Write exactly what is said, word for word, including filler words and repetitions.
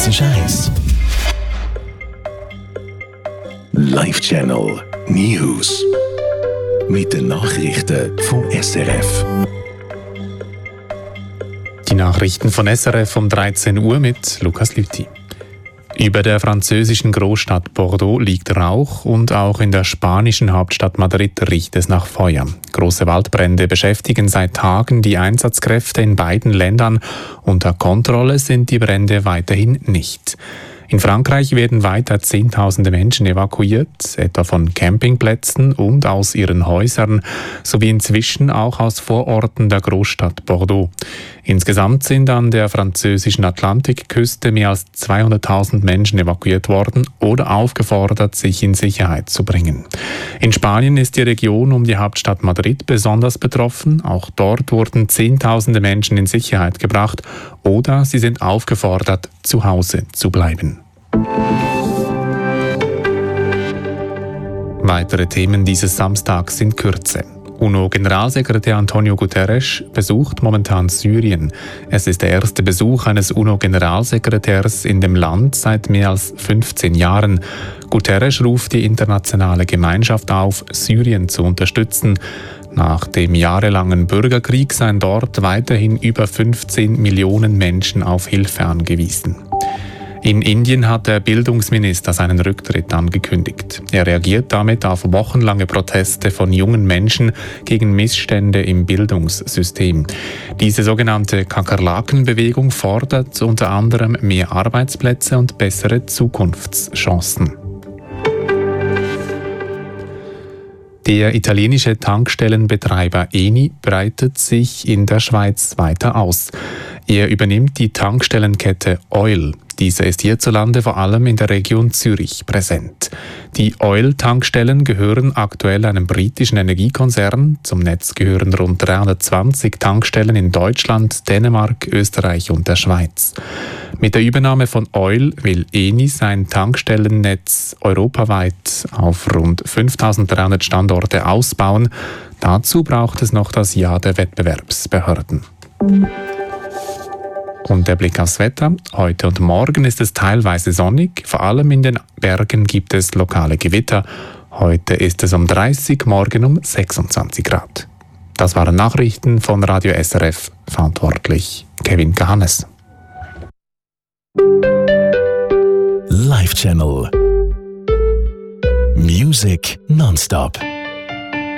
Das ist eins. Live Channel News. Mit den Nachrichten vom S R F. Die Nachrichten von S R F um dreizehn Uhr mit Lukas Lüthi. Über der französischen Großstadt Bordeaux liegt Rauch und auch in der spanischen Hauptstadt Madrid riecht es nach Feuer. Große Waldbrände beschäftigen seit Tagen die Einsatzkräfte in beiden Ländern. Unter Kontrolle sind die Brände weiterhin nicht. In Frankreich werden weiter Zehntausende Menschen evakuiert, etwa von Campingplätzen und aus ihren Häusern, sowie inzwischen auch aus Vororten der Großstadt Bordeaux. Insgesamt sind an der französischen Atlantikküste mehr als zweihunderttausend Menschen evakuiert worden oder aufgefordert, sich in Sicherheit zu bringen. In Spanien ist die Region um die Hauptstadt Madrid besonders betroffen. Auch dort wurden Zehntausende Menschen in Sicherheit gebracht oder sie sind aufgefordert, zu Hause zu bleiben. Weitere Themen dieses Samstags sind Kürze. UNO-Generalsekretär Antonio Guterres besucht momentan Syrien. Es ist der erste Besuch eines UNO-Generalsekretärs in dem Land seit mehr als fünfzehn Jahren. Guterres ruft die internationale Gemeinschaft auf, Syrien zu unterstützen. Nach dem jahrelangen Bürgerkrieg seien dort weiterhin über fünfzehn Millionen Menschen auf Hilfe angewiesen. In Indien hat der Bildungsminister seinen Rücktritt angekündigt. Er reagiert damit auf wochenlange Proteste von jungen Menschen gegen Missstände im Bildungssystem. Diese sogenannte Kakerlaken-Bewegung fordert unter anderem mehr Arbeitsplätze und bessere Zukunftschancen. Der italienische Tankstellenbetreiber Eni breitet sich in der Schweiz weiter aus. Er übernimmt die Tankstellenkette Oil. Diese ist hierzulande vor allem in der Region Zürich präsent. Die Oil-Tankstellen gehören aktuell einem britischen Energiekonzern. Zum Netz gehören rund dreihundertzwanzig Tankstellen in Deutschland, Dänemark, Österreich und der Schweiz. Mit der Übernahme von Oil will Eni sein Tankstellennetz europaweit auf rund fünftausenddreihundert Standorte ausbauen. Dazu braucht es noch das Ja der Wettbewerbsbehörden. Und der Blick aufs Wetter. Heute und morgen ist es teilweise sonnig. Vor allem in den Bergen gibt es lokale Gewitter. Heute ist es um dreißig, morgen um sechsundzwanzig Grad. Das waren Nachrichten von Radio S R F. Verantwortlich Kevin Kahannes. Live Channel Music nonstop.